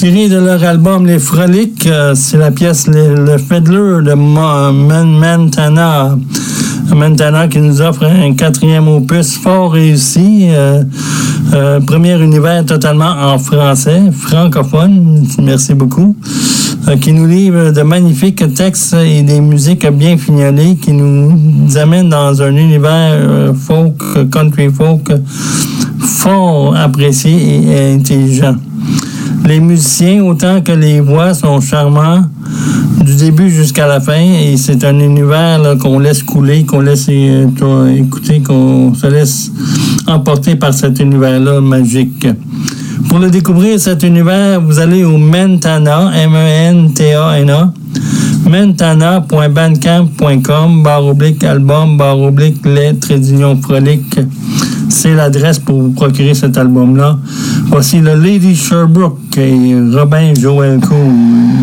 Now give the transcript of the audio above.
Tiré de leur album Les Froliques, c'est la pièce Le Fiddler de Montana. Montana qui nous offre un 4e opus fort réussi. Premier univers totalement en français, francophone. Merci beaucoup. Qui nous livre de magnifiques textes et des musiques bien fignolées qui nous amènent dans un univers folk, country folk, fort apprécié et intelligent. Les musiciens, autant que les voix, sont charmants du début jusqu'à la fin et c'est un univers là, qu'on laisse couler, qu'on laisse écouter, qu'on se laisse emporter par cet univers-là magique. Pour le découvrir, cet univers, vous allez au Mentana, M-E-N-T-A-N-A, mentana.bandcamp.com, /album, /les-froliques. C'est l'adresse pour vous procurer cet album-là. Voici le Lady Sherbrooke et Robin Joel Cool.